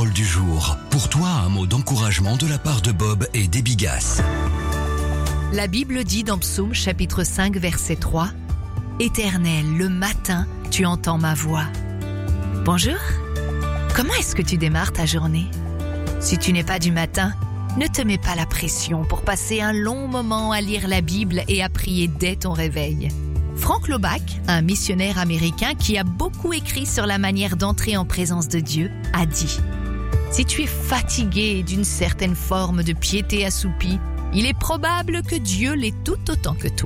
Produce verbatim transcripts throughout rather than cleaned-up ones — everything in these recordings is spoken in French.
parole du jour. Pour toi, un mot d'encouragement de la part de Bob et des Bigas. La Bible dit dans Psaume chapitre cinq verset trois « Éternel, le matin, tu entends ma voix. » Bonjour, comment est-ce que tu démarres ta journée? Si tu n'es pas du matin, ne te mets pas la pression pour passer un long moment à lire la Bible et à prier dès ton réveil. Frank Laubach, un missionnaire américain qui a beaucoup écrit sur la manière d'entrer en présence de Dieu, a dit « Si tu es fatigué d'une certaine forme de piété assoupie, il est probable que Dieu l'est tout autant que toi. »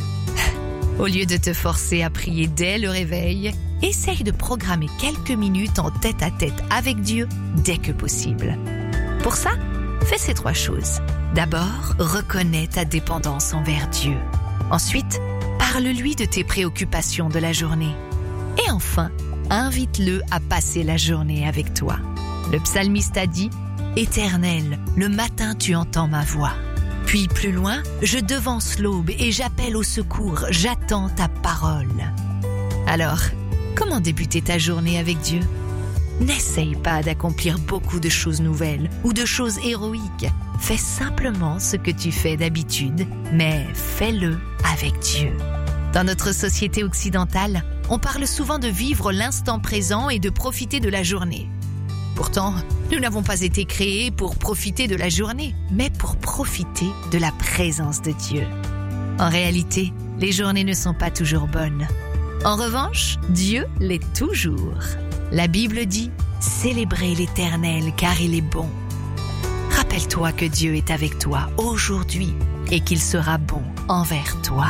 Au lieu de te forcer à prier dès le réveil, essaye de programmer quelques minutes en tête-à-tête avec Dieu dès que possible. Pour ça, fais ces trois choses. D'abord, reconnais ta dépendance envers Dieu. Ensuite, parle-lui de tes préoccupations de la journée. Et enfin, invite-le à passer la journée avec toi. Le psalmiste a dit « Éternel, le matin tu entends ma voix. » Puis plus loin, « Je devance l'aube et j'appelle au secours, j'attends ta parole. » Alors, comment débuter ta journée avec Dieu? N'essaye pas d'accomplir beaucoup de choses nouvelles ou de choses héroïques. Fais simplement ce que tu fais d'habitude, mais fais-le avec Dieu. Dans notre société occidentale, on parle souvent de vivre l'instant présent et de profiter de la journée. Pourtant, nous n'avons pas été créés pour profiter de la journée, mais pour profiter de la présence de Dieu. En réalité, les journées ne sont pas toujours bonnes. En revanche, Dieu l'est toujours. La Bible dit « Célébrez l'Éternel car il est bon ». Rappelle-toi que Dieu est avec toi aujourd'hui et qu'il sera bon envers toi.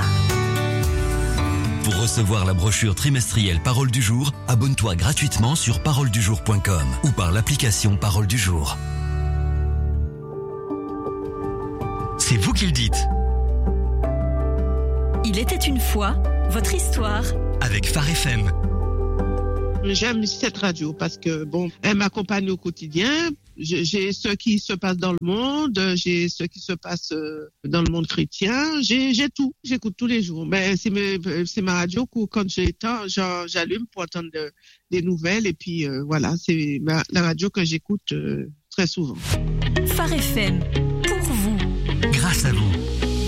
Pour recevoir la brochure trimestrielle Parole du jour, abonne-toi gratuitement sur parole du jour point com ou par l'application Parole du jour. C'est vous qui le dites. Il était une fois, votre histoire. Avec Phare F M. J'aime cette radio parce que, bon, elle m'accompagne au quotidien. J'ai ce qui se passe dans le monde, j'ai ce qui se passe dans le monde chrétien, j'ai, j'ai tout, j'écoute tous les jours. Mais c'est, mes, c'est ma radio que quand j'ai temps, j'allume pour entendre de, des nouvelles et puis euh, voilà, c'est ma, la radio que j'écoute euh, très souvent. Phare F M, pour vous. Grâce à vous.